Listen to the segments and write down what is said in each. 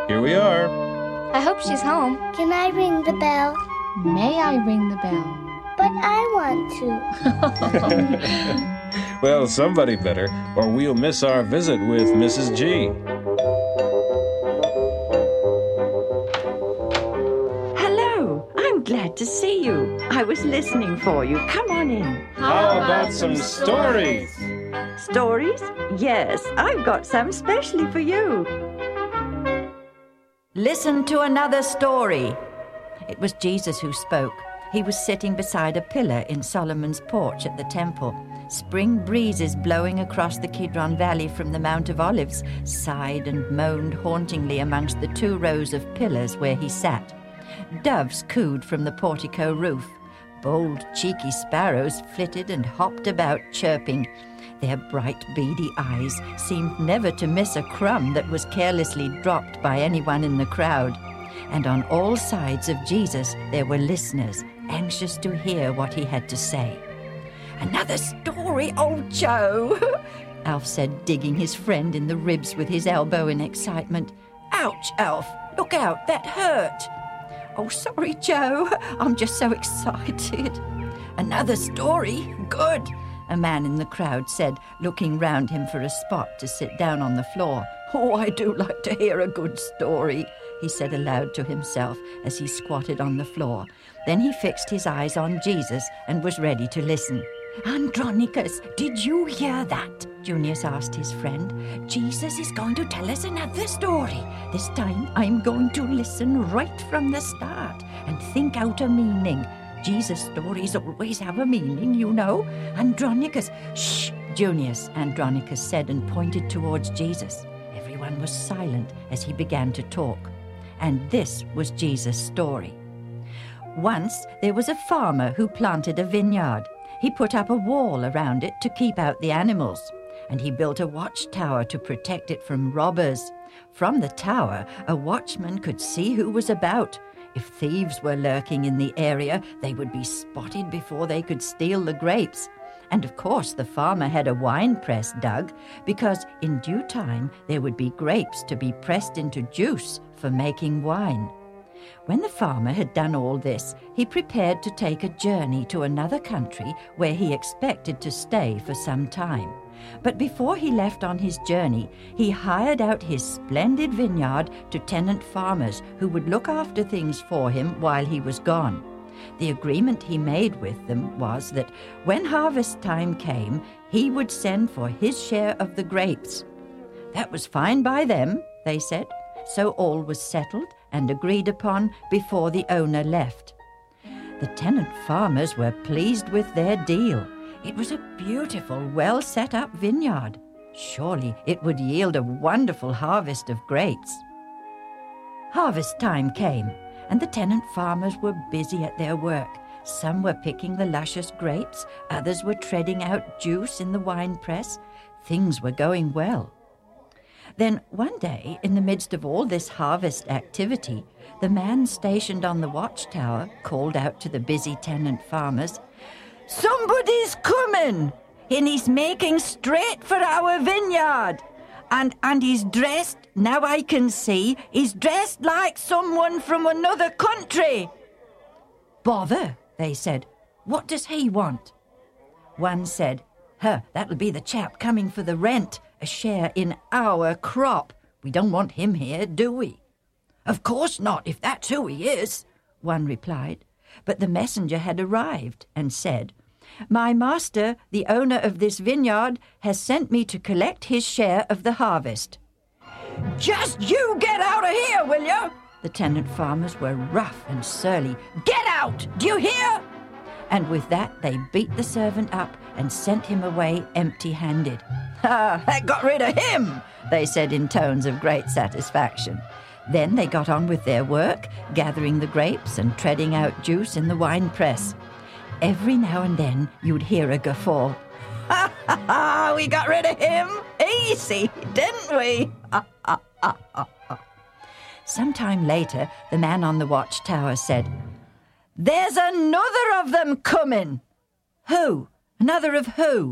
Here we are. I hope she's home. Can I ring the bell? May I ring the bell? But I want to. Well, somebody better, or we'll miss our visit with Mrs. G. Hello, I'm glad to see you. I was listening for you. Come on in. How about some stories? Stories? Yes, I've got some specially for you. Listen to another story. It was Jesus who spoke. He was sitting beside a pillar in Solomon's porch at the temple. Spring breezes blowing across the Kidron Valley from the Mount of Olives sighed and moaned hauntingly amongst the 2 rows of pillars where he sat. Doves cooed from the portico roof. Bold, cheeky sparrows flitted and hopped about, chirping. Their bright, beady eyes seemed never to miss a crumb that was carelessly dropped by anyone in the crowd. And on all sides of Jesus there were listeners, anxious to hear what he had to say. "Another story, old Joe," Alf said, digging his friend in the ribs with his elbow in excitement. "Ouch, Alf! Look out, that hurt!" "Oh, sorry, Joe. I'm just so excited." "Another story? Good," a man in the crowd said, looking round him for a spot to sit down on the floor. "Oh, I do like to hear a good story," he said aloud to himself as he squatted on the floor. Then he fixed his eyes on Jesus and was ready to listen. "Andronicus, did you hear that?" Junius asked his friend. "Jesus is going to tell us another story. This time I'm going to listen right from the start and think out a meaning. Jesus' stories always have a meaning, you know. Andronicus..." "Shh, Junius," Andronicus said and pointed towards Jesus. Everyone was silent as he began to talk. And this was Jesus' story. Once there was a farmer who planted a vineyard. He put up a wall around it to keep out the animals, and he built a watchtower to protect it from robbers. From the tower, a watchman could see who was about. If thieves were lurking in the area, they would be spotted before they could steal the grapes. And of course the farmer had a wine press dug, because in due time there would be grapes to be pressed into juice for making wine. When the farmer had done all this, he prepared to take a journey to another country where he expected to stay for some time. But before he left on his journey, he hired out his splendid vineyard to tenant farmers who would look after things for him while he was gone. The agreement he made with them was that when harvest time came, he would send for his share of the grapes. That was fine by them, they said, so all was settled and agreed upon before the owner left. The tenant farmers were pleased with their deal. It was a beautiful, well-set-up vineyard. Surely it would yield a wonderful harvest of grapes. Harvest time came, and the tenant farmers were busy at their work. Some were picking the luscious grapes, others were treading out juice in the wine press. Things were going well. Then one day, in the midst of all this harvest activity, the man stationed on the watchtower called out to the busy tenant farmers, "Somebody's coming, and he's making straight for our vineyard. And he's dressed, now I can see, he's dressed like someone from another country." "Bother," they said. "What does he want?" One said, "That'll be the chap coming for the rent, a share in our crop. We don't want him here, do we?" "Of course not, if that's who he is," one replied. But the messenger had arrived and said, "My master, the owner of this vineyard, has sent me to collect his share of the harvest." "Just you get out of here, will you?" The tenant farmers were rough and surly. "Get out! Do you hear?" And with that they beat the servant up and sent him away empty-handed. That got rid of him," they said in tones of great satisfaction. Then they got on with their work, gathering the grapes and treading out juice in the wine press. Every now and then you'd hear a guffaw. "Ha, ha, ha, we got rid of him. Easy, didn't we?" Sometime later, the man on the watchtower said, "There's another of them coming." "Who? Another of who?"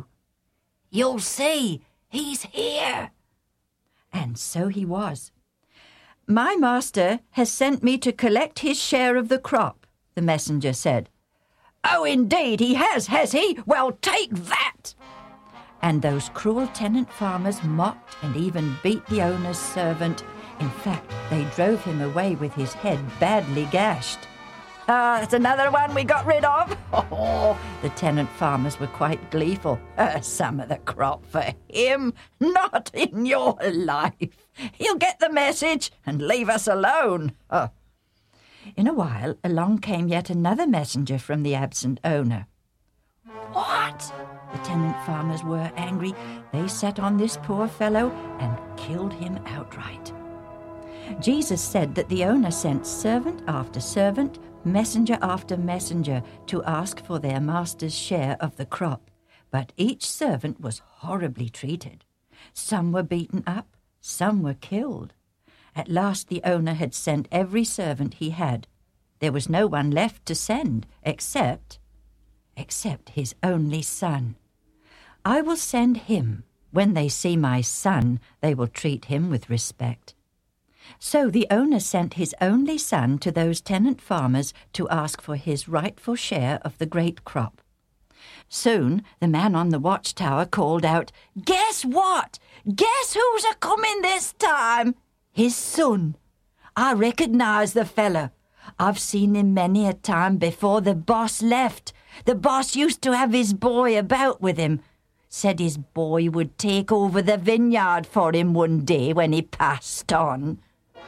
"You'll see. He's here." And so he was. "My master has sent me to collect his share of the crop," the messenger said. "Oh, indeed he has he? Well, take that!" And those cruel tenant farmers mocked and even beat the owner's servant. In fact, they drove him away with his head badly gashed. "Ah, that's another one we got rid of." Oh, the tenant farmers were quite gleeful. Some of the crop for him, not in your life. He'll get the message and leave us alone. In a while, along came yet another messenger from the absent owner. What? The tenant farmers were angry. They set on this poor fellow and killed him outright. Jesus said that the owner sent servant after servant, messenger after messenger, to ask for their master's share of the crop. But each servant was horribly treated. Some were beaten up, some were killed. At last the owner had sent every servant he had. There was no one left to send except his only son. "I will send him. When they see my son, they will treat him with respect." So the owner sent his only son to those tenant farmers to ask for his rightful share of the great crop. Soon the man on the watchtower called out, "Guess what? Guess who's a-coming this time? His son. I recognize the fella. I've seen him many a time before the boss left. The boss used to have his boy about with him. Said his boy would take over the vineyard for him one day when he passed on."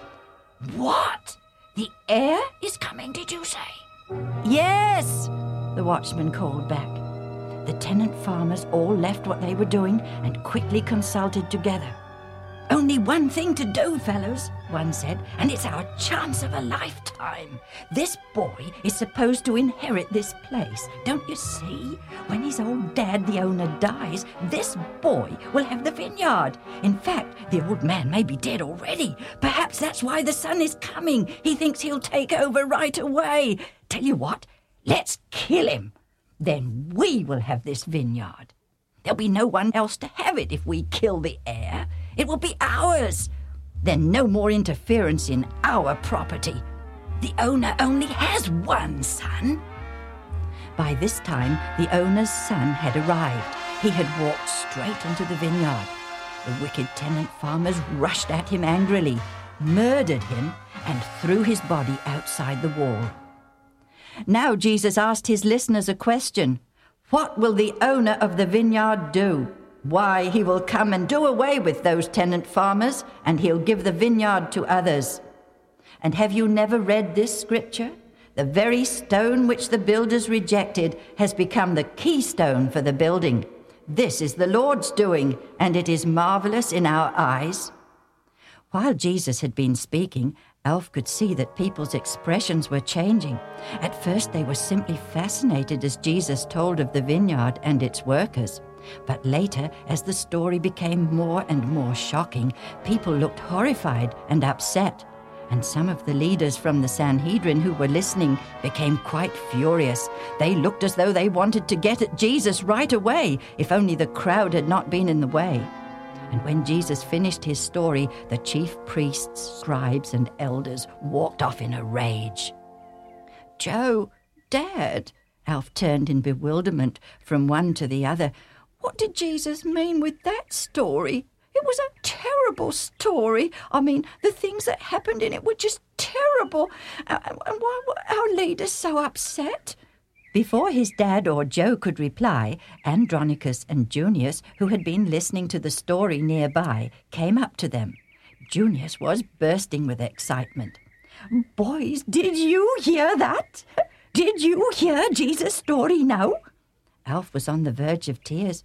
"What? The heir is coming, did you say?" "Yes," the watchman called back. The tenant farmers all left what they were doing and quickly consulted together. "Only one thing to do, fellows," one said, "and it's our chance of a lifetime. This boy is supposed to inherit this place. Don't you see? When his old dad, the owner, dies, this boy will have the vineyard. In fact, the old man may be dead already. Perhaps that's why the son is coming. He thinks he'll take over right away. Tell you what, let's kill him. Then we will have this vineyard. There'll be no one else to have it if we kill the heir. It will be ours. Then no more interference in our property. The owner only has one son." By this time, the owner's son had arrived. He had walked straight into the vineyard. The wicked tenant farmers rushed at him angrily, murdered him, and threw his body outside the wall. Now Jesus asked his listeners a question. What will the owner of the vineyard do? Why, he will come and do away with those tenant farmers, and he'll give the vineyard to others. And have you never read this scripture? The very stone which the builders rejected has become the keystone for the building. This is the Lord's doing, and it is marvelous in our eyes. While Jesus had been speaking, Alf could see that people's expressions were changing. At first they were simply fascinated as Jesus told of the vineyard and its workers. But later, as the story became more and more shocking, people looked horrified and upset. And some of the leaders from the Sanhedrin who were listening became quite furious. They looked as though they wanted to get at Jesus right away, if only the crowd had not been in the way. And when Jesus finished his story, the chief priests, scribes, and elders walked off in a rage. "Joe, Dad," Alf turned in bewilderment from one to the other. "What did Jesus mean with that story? It was a terrible story. I mean, the things that happened in it were just terrible. And why were our leaders so upset?" Before his dad or Joe could reply, Andronicus and Junius, who had been listening to the story nearby, came up to them. Junius was bursting with excitement. "Boys, did you hear that? Did you hear Jesus' story now?" Alf was on the verge of tears.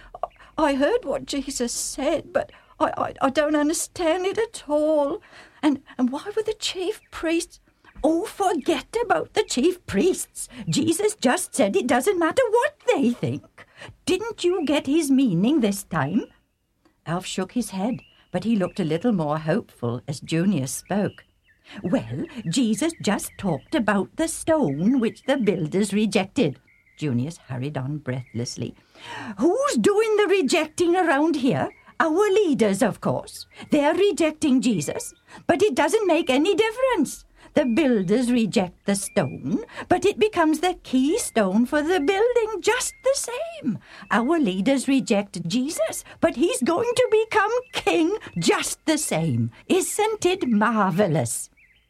"I heard what Jesus said, but I don't understand it at all. And why were the chief priests—" "Oh, forget about the chief priests. Jesus just said it doesn't matter what they think. Didn't you get his meaning this time?" Alf shook his head, but he looked a little more hopeful as Junius spoke. "Well, Jesus just talked about the stone which the builders rejected." Junius hurried on breathlessly. "Who's doing the rejecting around here? our leaders, of course. They're rejecting Jesus, but it doesn't make any difference. The builders reject the stone, but it becomes the keystone for the building just the same. Our leaders reject Jesus, but he's going to become king just the same. Isn't it marvelous?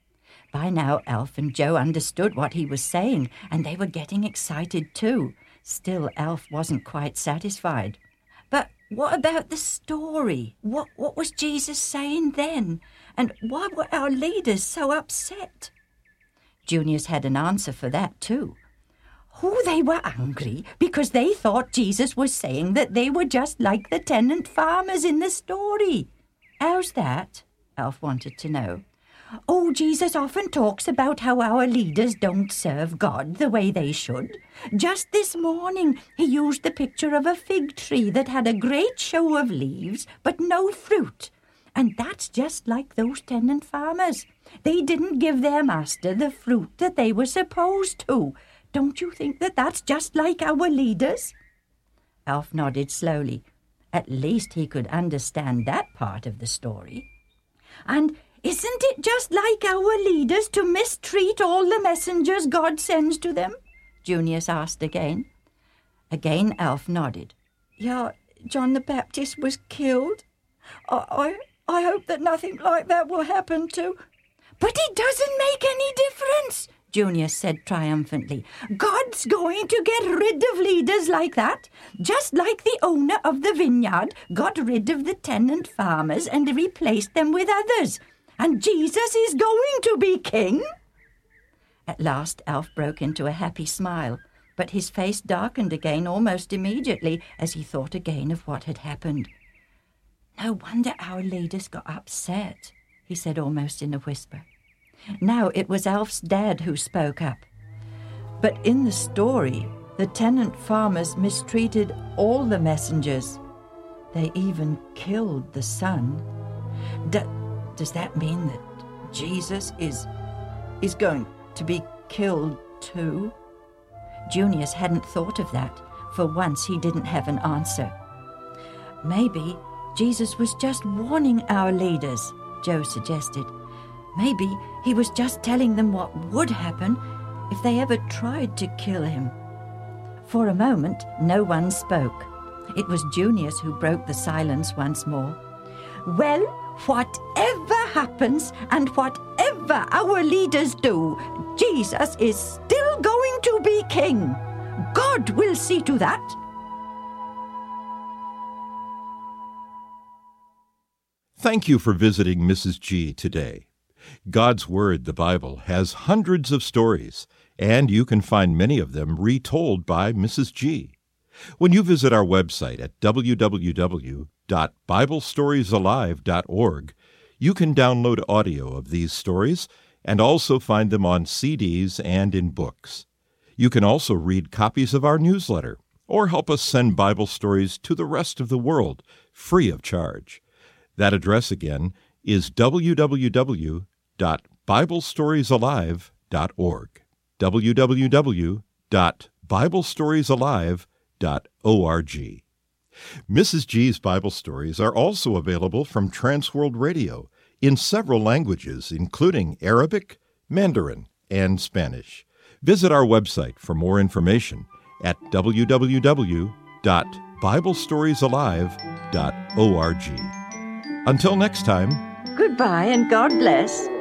By now, Elf and Joe understood what he was saying, and they were getting excited too. Still, Elf wasn't quite satisfied. But what about the story? What was Jesus saying then? And why were our leaders so upset? Junius had an answer for that too. Oh, they were angry because they thought Jesus was saying that they were just like the tenant farmers in the story. How's that? Elf wanted to know. Oh, Jesus often talks about how our leaders don't serve God the way they should. Just this morning, he used the picture of a fig tree that had a great show of leaves, but no fruit. And that's just like those tenant farmers. They didn't give their master the fruit that they were supposed to. Don't you think that that's just like our leaders? Elf nodded slowly. At least he could understand that part of the story. And isn't it just like our leaders to mistreat all the messengers God sends to them? Junius asked again. Again, Elf nodded. Yeah, John the Baptist was killed. I hope that nothing like that will happen to... But it doesn't make any difference, Junius said triumphantly. God's going to get rid of leaders like that, just like the owner of the vineyard got rid of the tenant farmers and replaced them with others. And Jesus is going to be king? At last, Elf broke into a happy smile, but his face darkened again almost immediately as he thought again of what had happened. No wonder our leaders got upset, he said almost in a whisper. Now it was Elf's dad who spoke up. But in the story, the tenant farmers mistreated all the messengers. They even killed the son. Does that mean that Jesus is going to be killed too? Junius hadn't thought of that. For once he didn't have an answer. Maybe Jesus was just warning our leaders, Joe suggested. Maybe he was just telling them what would happen if they ever tried to kill him. For a moment, no one spoke. It was Junius who broke the silence once more. Well, whatever happens and whatever our leaders do, Jesus is still going to be king. God will see to that. Thank you for visiting Mrs. G today. God's Word, the Bible, has hundreds of stories, and you can find many of them retold by Mrs. G. When you visit our website at www.biblestoriesalive.org, you can download audio of these stories and also find them on CDs and in books. You can also read copies of our newsletter or help us send Bible stories to the rest of the world free of charge. That address again is www.biblestoriesalive.org. www.biblestoriesalive.org. Mrs. G's Bible stories are also available from Transworld Radio in several languages, including Arabic, Mandarin, and Spanish. Visit our website for more information at www.biblestoriesalive.org. Until next time, Goodbye and God bless.